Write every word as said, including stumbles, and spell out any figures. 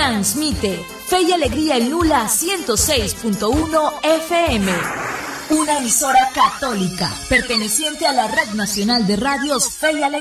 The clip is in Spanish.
Transmite Fe y Alegría en Lula ciento seis punto uno F M. Una emisora católica perteneciente a la Red Nacional de Radios Fe y Alegría.